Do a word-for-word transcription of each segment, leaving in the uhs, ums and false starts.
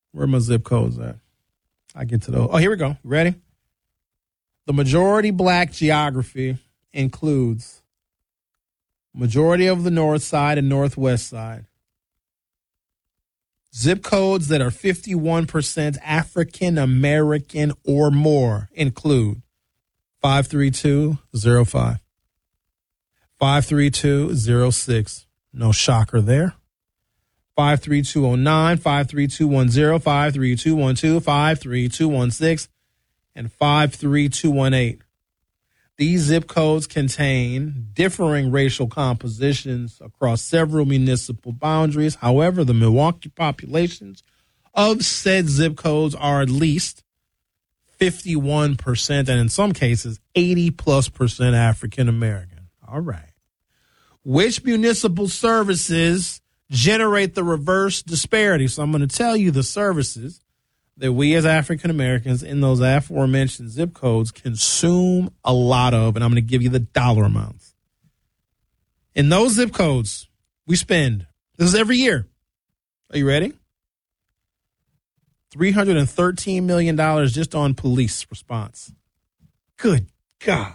Where are my zip codes at? I get to those. Oh, here we go. Ready? The majority black geography includes majority of the north side and northwest side. Zip codes that are fifty-one percent African American or more include five three two zero five, five three two zero six. No shocker there. five three two zero nine, five three two one zero, five three two one two, five three two one six, and five three two one eight. These zip codes contain differing racial compositions across several municipal boundaries. However, the Milwaukee populations of said zip codes are at least fifty-one percent and in some cases eighty plus percent African American. All right. Which municipal services generate the reverse disparity? So I'm going to tell you the services that we as African Americans in those aforementioned zip codes consume a lot of, and I'm going to give you the dollar amounts. In those zip codes, we spend, this is every year. Are you ready? three hundred thirteen million dollars just on police response. Good God.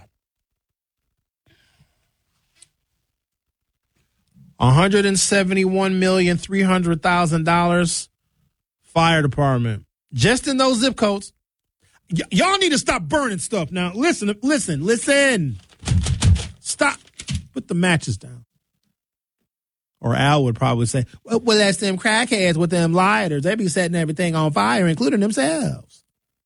one hundred seventy-one million three hundred thousand dollars fire department. Just in those zip codes. Y- y'all need to stop burning stuff. Now, listen, listen, listen. Stop. Put the matches down. Or Al would probably say, well, well, that's them crackheads with them lighters. They be setting everything on fire, including themselves.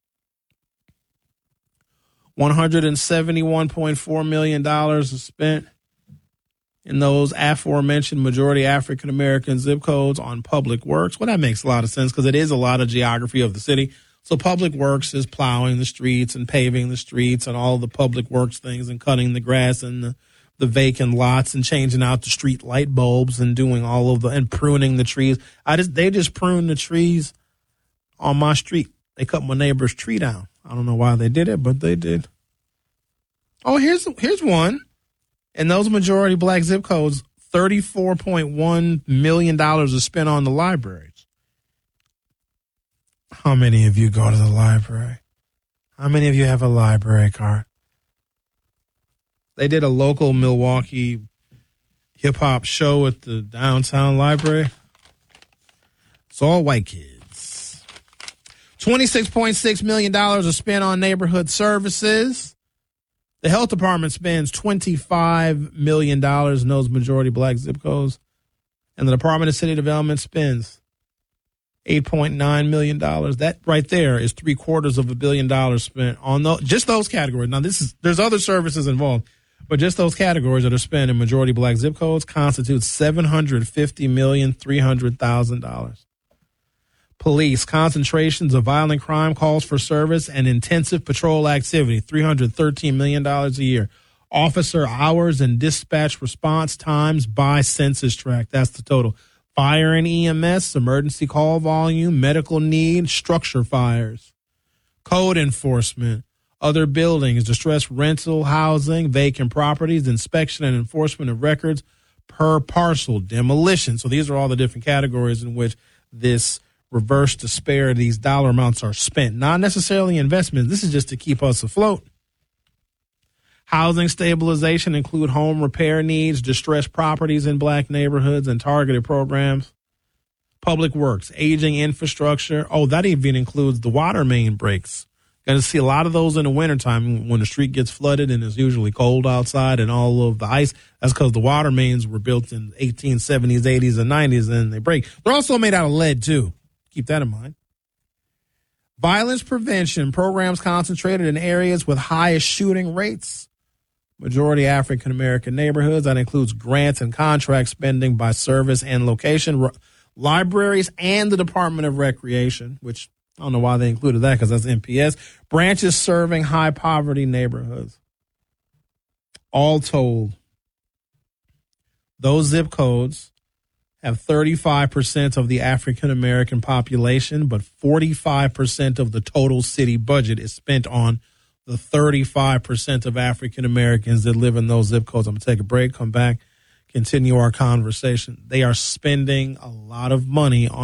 one hundred seventy-one point four million dollars is spent in those aforementioned majority African-American zip codes on public works. Well, that makes a lot of sense because it is a lot of geography of the city. So public works is plowing the streets and paving the streets and all the public works things and cutting the grass and the, the vacant lots and changing out the street light bulbs and doing all of the, and pruning the trees. I just, they just pruned the trees on my street. They cut my neighbor's tree down. I don't know why they did it, but they did. Oh, here's, here's one. In those majority black zip codes, thirty-four point one million dollars is spent on the libraries. How many of you go to the library? How many of you have a library card? They did a local Milwaukee hip-hop show at the downtown library. It's all white kids. twenty-six point six million dollars is spent on neighborhood services. The health department spends twenty-five million dollars in those majority black zip codes. And the Department of City Development spends eight point nine million dollars. That right there is three quarters of a billion dollars spent on those, just those categories. Now, this is there's other services involved, but just those categories that are spent in majority black zip codes constitute seven hundred fifty million three hundred thousand dollars. Police, concentrations of violent crime, calls for service, and intensive patrol activity, three hundred thirteen million dollars a year. Officer hours and dispatch response times by census tract. That's the total. Fire and E M S, emergency call volume, medical need, structure fires. Code enforcement, other buildings, distress rental housing, vacant properties, inspection and enforcement of records per parcel, demolition. So these are all the different categories in which this reverse disparities dollar amounts are spent. Not necessarily investments. This is just to keep us afloat. Housing stabilization include home repair needs, distressed properties in black neighborhoods, and targeted programs. Public works, aging infrastructure. Oh, that even includes the water main breaks. Going to see a lot of those in the wintertime when the street gets flooded and it's usually cold outside and all of the ice. That's because the water mains were built in eighteen seventies, eighties, and nineties, and they break. They're also made out of lead, too. Keep that in mind. Violence prevention programs concentrated in areas with highest shooting rates. Majority African American neighborhoods. That includes grants and contract spending by service and location. R- libraries and the Department of Recreation, which I don't know why they included that because that's N P S. Branches serving high poverty neighborhoods. All told, those zip codes have thirty-five percent of the African American population, but forty-five percent of the total city budget is spent on the thirty-five percent of African Americans that live in those zip codes. I'm going to take a break, come back, continue our conversation. They are spending a lot of money on